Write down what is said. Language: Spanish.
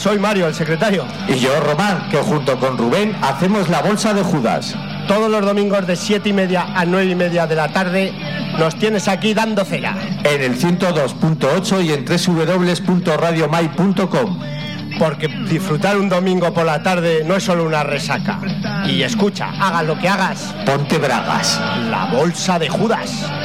soy Mario, el secretario. Y yo, Román, que junto con Rubén hacemos la Bolsa de Judas. Todos los domingos de 7:30 a 9:30 de la tarde nos tienes aquí dando cera. En el 102.8 y en www.radiomai.com. Porque disfrutar un domingo por la tarde no es solo una resaca. Y escucha, hagas lo que hagas, ponte bragas. La Bolsa de Judas.